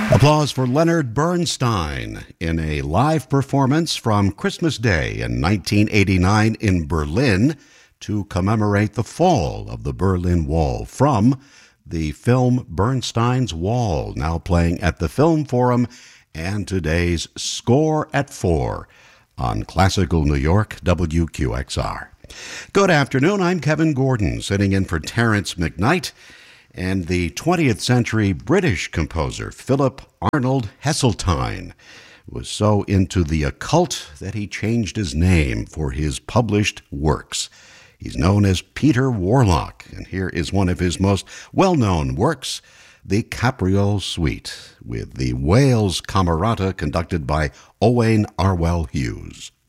Applause for Leonard Bernstein in a live performance from Christmas Day in 1989 in Berlin to commemorate the fall of the Berlin Wall from the film Bernstein's Wall, now playing at the Film Forum, and today's Score at 4 on Classical New York WQXR. Good afternoon, I'm Kevin Gordon, sitting in for Terence McKnight. And the 20th century British composer Philip Arnold Heseltine was so into the occult that he changed his name for his published works. He's known as Peter Warlock, and here is one of his most well-known works, the Capriole Suite, with the Wales Camerata conducted by Owain Arwell Hughes.